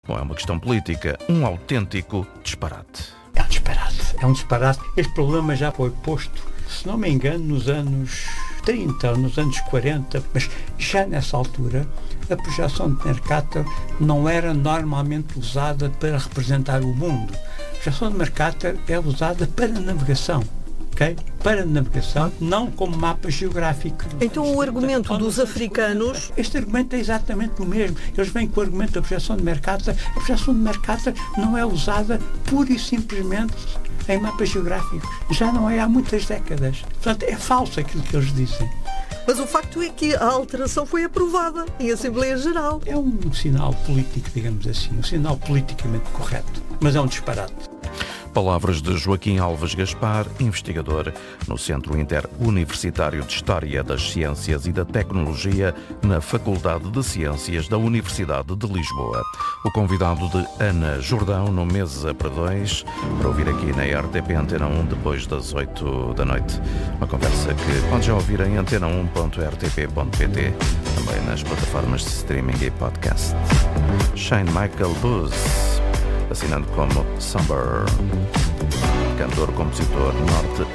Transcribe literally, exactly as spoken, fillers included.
Não é uma questão política, um autêntico disparate. É um disparate, é um disparate. Este problema já foi posto, se não me engano, nos anos trinta, nos anos quarenta, mas já nessa altura a projeção de Mercator não era normalmente usada para representar o mundo. A projeção de Mercator é usada para navegação. Okay? Para navegação, não como mapa geográfico. Então o argumento dos africanos... Este argumento é exatamente o mesmo. Eles vêm com o argumento da projeção de Mercator. A projeção de Mercator não é usada pura e simplesmente em mapas geográficos. Já não é há muitas décadas. Portanto, é falso aquilo que eles dizem. Mas o facto é que a alteração foi aprovada em Assembleia Geral. É um sinal político, digamos assim, um sinal politicamente correto. Mas é um disparate. Palavras de Joaquim Alves Gaspar, investigador no Centro Interuniversitário de História das Ciências e da Tecnologia na Faculdade de Ciências da Universidade de Lisboa. O convidado de Ana Jordão no Mesa para Dois, para ouvir aqui na R T P Antena um depois das oito da noite. Uma conversa que pode já ouvir em antena um ponto r t p ponto p t, também nas plataformas de streaming e podcast. Shane Michael Booth, assinando como Somber, cantor-compositor norte